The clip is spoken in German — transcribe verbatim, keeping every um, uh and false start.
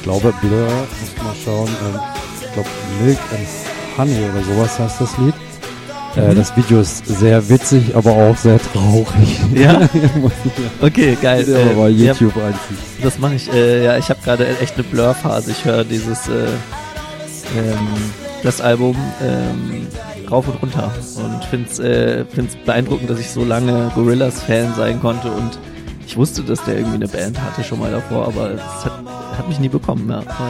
glaube, Blur, muss mal schauen, ähm, ich glaube Milk and Honey oder sowas heißt das Lied. Mhm. Äh, das Video ist sehr witzig, aber auch sehr traurig. Ja? Okay, geil. Ja, aber bei äh, YouTube ja, einziehen. Das mache ich, äh, ja, ich habe gerade echt eine Blur-Phase. Ich höre dieses, äh, ähm, das Album ähm, rauf und runter und finde es äh, find's beeindruckend, dass ich so lange Gorillaz-Fan sein konnte und ich wusste, dass der irgendwie eine Band hatte schon mal davor, aber es hat, hat mich nie bekommen. Ja.